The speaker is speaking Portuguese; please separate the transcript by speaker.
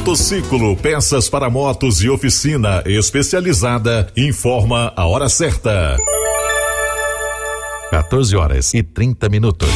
Speaker 1: Motociclo, peças para motos e oficina especializada, informa a hora certa.
Speaker 2: 14 horas e 30 minutos.